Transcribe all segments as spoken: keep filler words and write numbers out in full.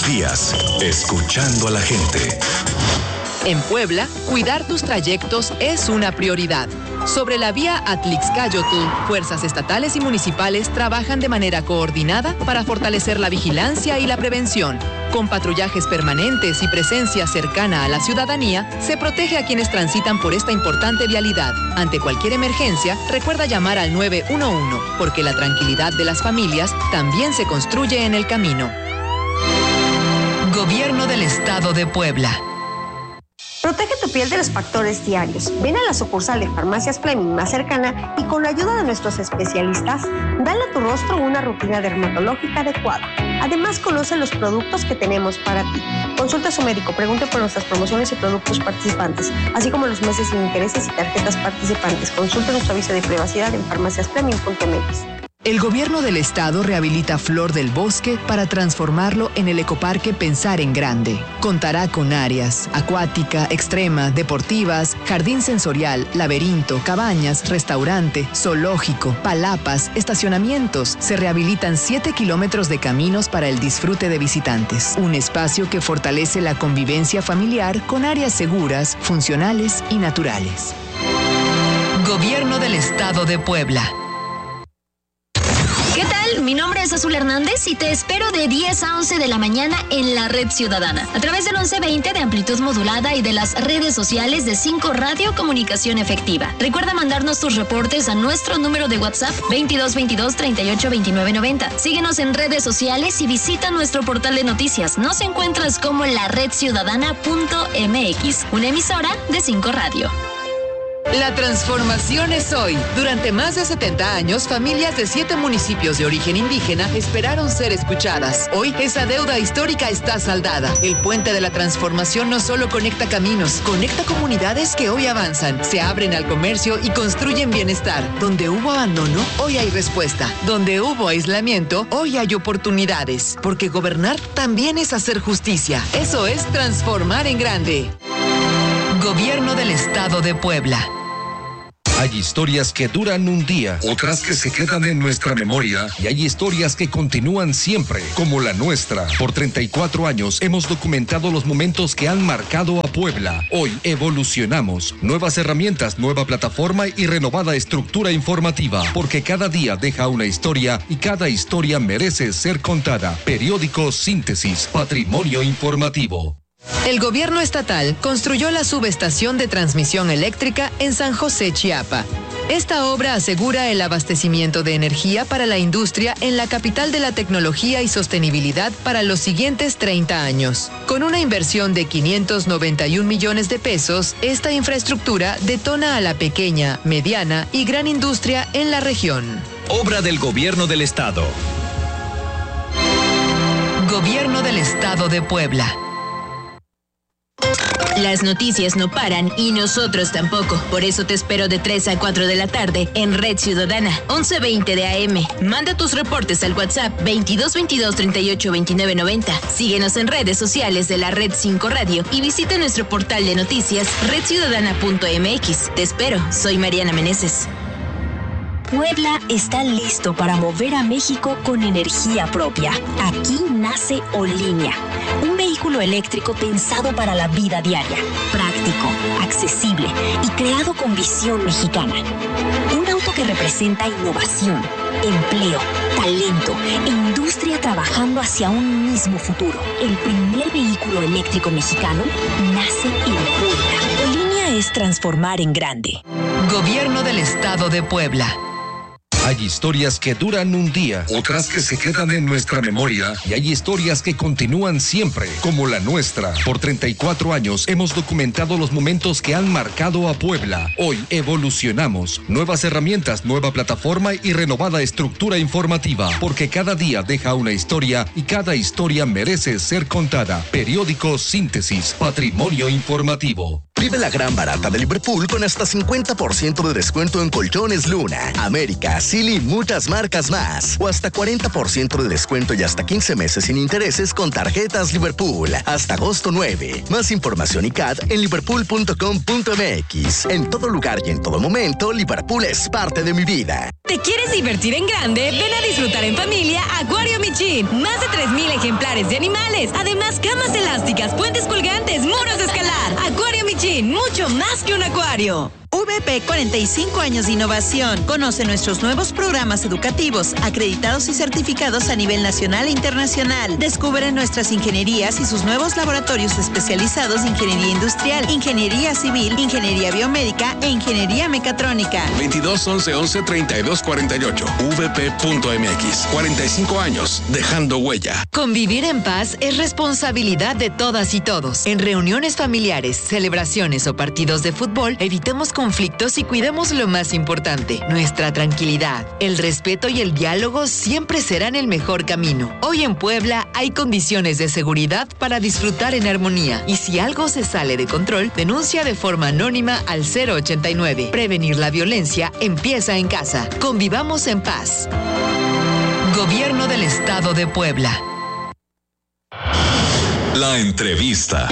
los días, escuchando a la gente. En Puebla, cuidar tus trayectos es una prioridad. Sobre la vía Atlixcáyotl, fuerzas estatales y municipales trabajan de manera coordinada para fortalecer la vigilancia y la prevención. Con patrullajes permanentes y presencia cercana a la ciudadanía, se protege a quienes transitan por esta importante vialidad. Ante cualquier emergencia, recuerda llamar al nueve uno uno, porque la tranquilidad de las familias también se construye en el camino. Gobierno del Estado de Puebla. Protege tu piel de los factores diarios. Ven a la sucursal de Farmacias Fleming más cercana y con la ayuda de nuestros especialistas, dale a tu rostro una rutina dermatológica adecuada. Además, conoce los productos que tenemos para ti. Consulta a su médico, pregunte por nuestras promociones y productos participantes, así como los meses sin intereses y tarjetas participantes. Consulta nuestro aviso de privacidad en farmacias fleming punto m x. El gobierno del estado rehabilita Flor del Bosque para transformarlo en el ecoparque Pensar en Grande. Contará con áreas acuática, extrema, deportivas, jardín sensorial, laberinto, cabañas, restaurante, zoológico, palapas, estacionamientos. Se rehabilitan siete kilómetros de caminos para el disfrute de visitantes. Un espacio que fortalece la convivencia familiar con áreas seguras, funcionales y naturales. Gobierno del Estado de Puebla. ¿Qué tal? Mi nombre es Azul Hernández y te espero de diez a once de la mañana en la Red Ciudadana, a través del once veinte de amplitud modulada y de las redes sociales de cinco Radio Comunicación Efectiva. Recuerda mandarnos tus reportes a nuestro número de WhatsApp veintidós veintidós treinta y ocho veintinueve noventa. Síguenos en redes sociales y visita nuestro portal de noticias. Nos encuentras como la red ciudadana punto m x, una emisora de cinco Radio. La transformación es hoy. Durante más de setenta años, familias de siete municipios de origen indígena esperaron ser escuchadas. Hoy, esa deuda histórica está saldada. El puente de la transformación no solo conecta caminos, conecta comunidades que hoy avanzan, se abren al comercio y construyen bienestar. Donde hubo abandono, hoy hay respuesta. Donde hubo aislamiento, hoy hay oportunidades. Porque gobernar también es hacer justicia. Eso es transformar en grande. Gobierno del Estado de Puebla. Hay historias que duran un día, Otras que se quedan en nuestra memoria. y hay historias que continúan siempre, como la nuestra. Por treinta y cuatro años hemos documentado los momentos que han marcado a Puebla. Hoy evolucionamos. Nuevas herramientas, nueva plataforma y renovada estructura informativa, porque cada día deja una historia y cada historia merece ser contada. Periódico Síntesis, Patrimonio Informativo. El gobierno estatal construyó la subestación de transmisión eléctrica en San José, Chiapa. Esta obra asegura el abastecimiento de energía para la industria en la capital de la tecnología y sostenibilidad para los siguientes treinta años. Con una inversión de quinientos noventa y un millones de pesos, esta infraestructura detona a la pequeña, mediana y gran industria en la región. Obra del Gobierno del Estado. Gobierno del Estado de Puebla. Las noticias no paran y nosotros tampoco. Por eso te espero de tres a cuatro de la tarde en Red Ciudadana, once veinte de A M. Manda tus reportes al WhatsApp veintidós veintidós treinta y ocho veintinueve noventa. Síguenos en redes sociales de la Red cinco Radio y visita nuestro portal de noticias red ciudadana punto m x. Te espero, soy Mariana Meneses. Puebla está listo para mover a México con energía propia. Aquí nace Olínea, un vehículo eléctrico pensado para la vida diaria, práctico, accesible y creado con visión mexicana. Un auto que representa innovación, empleo, talento e industria trabajando hacia un mismo futuro. El primer vehículo eléctrico mexicano nace en Puebla. Olínea es transformar en grande. Gobierno del Estado de Puebla. Hay historias que duran un día, Otras que se quedan en nuestra memoria. y hay historias que continúan siempre, como la nuestra. Por treinta y cuatro años hemos documentado los momentos que han marcado a Puebla. Hoy evolucionamos. Nuevas herramientas, nueva plataforma y renovada estructura informativa, porque cada día deja una historia y cada historia merece ser contada. Periódico Síntesis, Patrimonio Informativo. Vive la gran barata de Liverpool con hasta cincuenta por ciento de descuento en colchones Luna, América, Silly y muchas marcas más. O hasta cuarenta por ciento de descuento y hasta quince meses sin intereses con tarjetas Liverpool. Hasta agosto nueve. Más información y C A D en liverpool punto com punto m x. En todo lugar y en todo momento, Liverpool es parte de mi vida. ¿Te quieres divertir en grande? Ven a disfrutar en familia Acuario Michin. Más de tres mil ejemplares de animales. Además, camas elásticas, puentes colgantes, muros de escalar. Acuario Michin, mucho más que un acuario. V P, cuarenta y cinco años de innovación. Conoce nuestros nuevos programas educativos, acreditados y certificados a nivel nacional e internacional. Descubre nuestras ingenierías y sus nuevos laboratorios especializados de ingeniería industrial, ingeniería civil, ingeniería biomédica e ingeniería mecatrónica. veintidós once once treinta y dos cuarenta y ocho. v p punto m x. cuarenta y cinco años, dejando huella. Convivir en paz es responsabilidad de todas y todos. En reuniones familiares, celebraciones o partidos de fútbol, evitemos conflictos y cuidemos lo más importante, nuestra tranquilidad. El respeto y el diálogo siempre serán el mejor camino. Hoy en Puebla hay condiciones de seguridad para disfrutar en armonía. Y si algo se sale de control, denuncia de forma anónima al cero ochenta y nueve. Prevenir la violencia empieza en casa. Convivamos en paz. Gobierno del Estado de Puebla. La entrevista.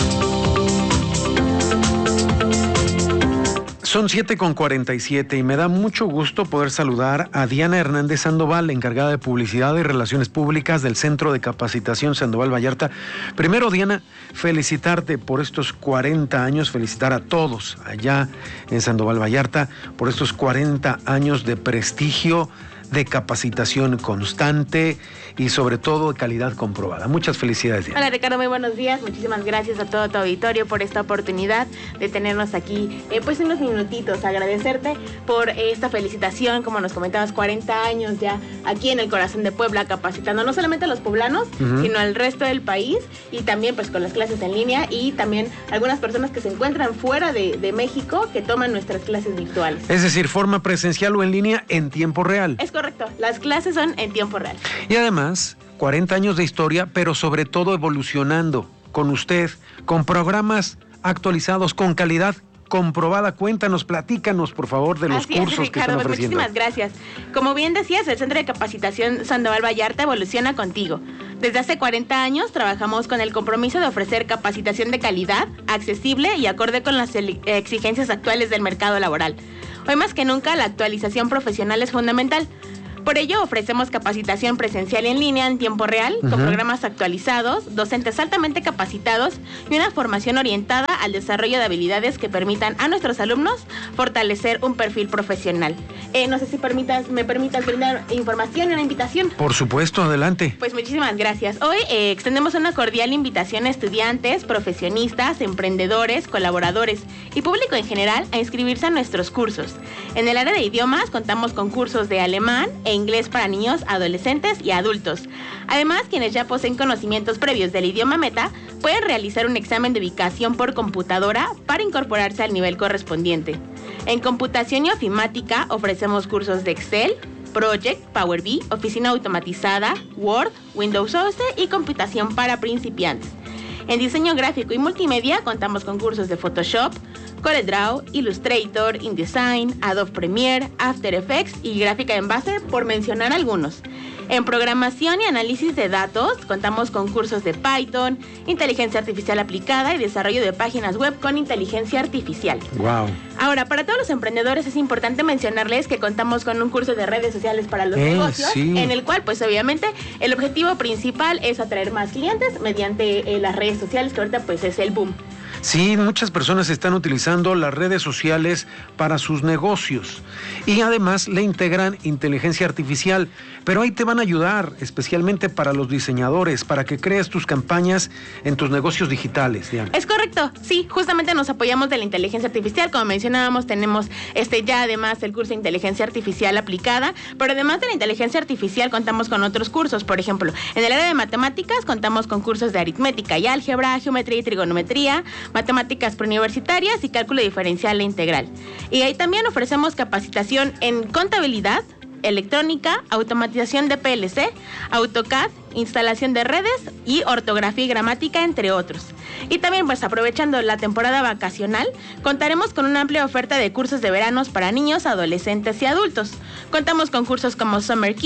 Son siete con cuarenta y siete y me da mucho gusto poder saludar a Diana Hernández Sandoval, encargada de Publicidad y Relaciones Públicas del Centro de Capacitación Sandoval Vallarta. Primero, Diana, felicitarte por estos cuarenta años, felicitar a todos allá en Sandoval Vallarta por estos cuarenta años de prestigio, de capacitación constante y sobre todo de calidad comprobada. Muchas felicidades, Diana. Hola, Ricardo, muy buenos días. Muchísimas gracias a todo tu auditorio por esta oportunidad de tenernos aquí, eh, pues unos minutitos. Agradecerte por esta felicitación, como nos comentabas, cuarenta años ya aquí en el corazón de Puebla, capacitando no solamente a los poblanos, uh-huh. sino al resto del país, y también pues con las clases en línea y también algunas personas que se encuentran fuera de, de México que toman nuestras clases virtuales. Es decir, forma presencial o en línea en tiempo real. Es correcto, las clases son en tiempo real. Y además, cuarenta años de historia, pero sobre todo evolucionando con usted, con programas actualizados, con calidad comprobada. Cuéntanos, platícanos, por favor, de los Así cursos es, Ricardo, que están ofreciendo. Muchísimas gracias. Como bien decías, el Centro de Capacitación Sandoval Vallarta evoluciona contigo. Desde hace cuarenta años trabajamos con el compromiso de ofrecer capacitación de calidad, accesible y acorde con las exigencias actuales del mercado laboral. Hoy más que nunca, la actualización profesional es fundamental. Por ello, ofrecemos capacitación presencial y en línea en tiempo real, uh-huh. con programas actualizados, docentes altamente capacitados y una formación orientada al desarrollo de habilidades que permitan a nuestros alumnos fortalecer un perfil profesional. Eh, no sé si permitas, me permitas brindar información y una invitación. Por supuesto, adelante. Pues muchísimas gracias. Hoy eh, extendemos una cordial invitación a estudiantes, profesionistas, emprendedores, colaboradores y público en general a inscribirse a nuestros cursos. En el área de idiomas contamos con cursos de alemán e inglés para niños, adolescentes y adultos. Además, quienes ya poseen conocimientos previos del idioma meta pueden realizar un examen de ubicación por computadora para incorporarse al nivel correspondiente. En computación y ofimática ofrecemos cursos de Excel, Project, Power B I, oficina automatizada, Word, Windows once y computación para principiantes. En diseño gráfico y multimedia contamos con cursos de Photoshop, CorelDRAW, Illustrator, InDesign, Adobe Premiere, After Effects y gráfica en base, por mencionar algunos. En programación y análisis de datos contamos con cursos de Python, inteligencia artificial aplicada y desarrollo de páginas web con inteligencia artificial. Wow. Ahora, para todos los emprendedores es importante mencionarles que contamos con un curso de redes sociales para los eh, negocios, sí. en el cual, pues obviamente, el objetivo principal es atraer más clientes mediante eh, las redes sociales, que ahorita pues es el boom. Sí, muchas personas están utilizando las redes sociales para sus negocios y además le integran inteligencia artificial, pero ahí te van a ayudar, especialmente para los diseñadores, para que crees tus campañas en tus negocios digitales, Diana. Es correcto, sí, justamente nos apoyamos de la inteligencia artificial, como mencionábamos, tenemos este ya además el curso de inteligencia artificial aplicada, pero además de la inteligencia artificial contamos con otros cursos, por ejemplo, en el área de matemáticas contamos con cursos de aritmética y álgebra, geometría y trigonometría, matemáticas preuniversitarias y cálculo diferencial e integral. Y ahí también ofrecemos capacitación en contabilidad, electrónica, automatización de P L C, AutoCAD, instalación de redes y ortografía y gramática, entre otros. Y también, pues aprovechando la temporada vacacional, contaremos con una amplia oferta de cursos de veranos para niños, adolescentes y adultos. Contamos con cursos como Summer Kids,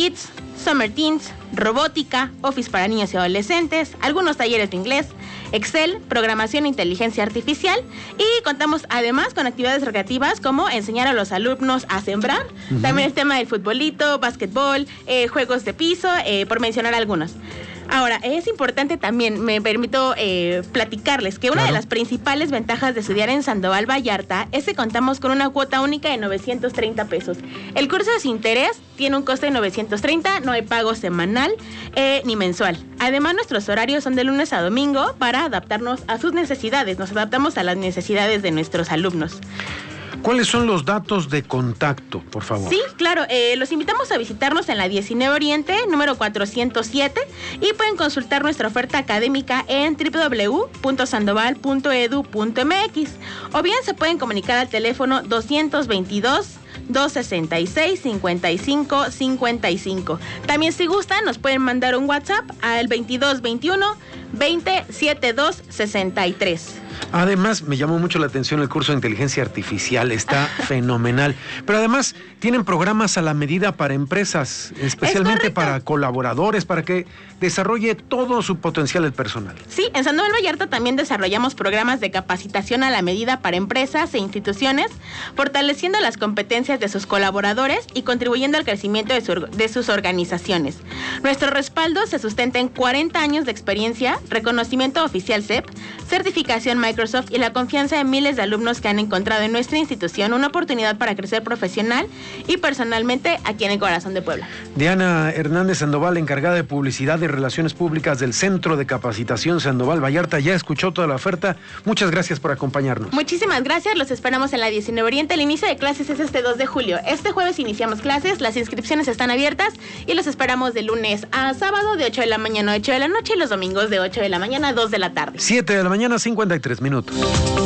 Summer Teens, robótica, Office para niños y adolescentes, algunos talleres de inglés, Excel, programación e inteligencia artificial, y contamos además con actividades recreativas como enseñar a los alumnos a sembrar, uh-huh. También el tema del futbolito, básquetbol, eh, juegos de piso, eh, por mencionar algunos. Ahora, es importante también, me permito eh, platicarles que una claro. de las principales ventajas de estudiar en Sandoval Vallarta es que contamos con una cuota única de novecientos treinta pesos. El curso de sin interés tiene un costo de novecientos treinta, no hay pago semanal eh, ni mensual. Además, nuestros horarios son de lunes a domingo para adaptarnos a sus necesidades. Nos adaptamos a las necesidades de nuestros alumnos. ¿Cuáles son los datos de contacto, por favor? Sí, claro. Eh, los invitamos a visitarnos en la diecinueve Oriente, número cuatrocientos siete, y pueden consultar nuestra oferta académica en doble u doble u doble u punto sandoval punto edu punto eme equis, o bien se pueden comunicar al teléfono doscientos veintidós, doscientos sesenta y seis, cincuenta y cinco cincuenta y cinco. También, si gustan, nos pueden mandar un WhatsApp al veintidós veintiuno, veinte, setenta y dos, sesenta y tres. Además, me llamó mucho la atención el curso de inteligencia artificial, está fenomenal. Pero además, tienen programas a la medida para empresas, especialmente para colaboradores, para que desarrolle todo su potencial el personal. Sí, en Sandoval Vallarta también desarrollamos programas de capacitación a la medida para empresas e instituciones, fortaleciendo las competencias de sus colaboradores y contribuyendo al crecimiento de, su, de sus organizaciones. Nuestro respaldo se sustenta en cuarenta años de experiencia, reconocimiento oficial C E P, certificación Microsoft y la confianza de miles de alumnos que han encontrado en nuestra institución una oportunidad para crecer profesional y personalmente aquí en el corazón de Puebla. Diana Hernández Sandoval, encargada de publicidad y relaciones públicas del Centro de Capacitación Sandoval Vallarta, ya escuchó toda la oferta. Muchas gracias por acompañarnos. Muchísimas gracias, los esperamos en la diecinueve Oriente. El inicio de clases es este dos de julio. Este jueves iniciamos clases, las inscripciones están abiertas y los esperamos de lunes a sábado de ocho de la mañana a ocho de la noche y los domingos de ocho de la mañana a dos de la tarde. siete de la mañana, cincuenta y tres minutos.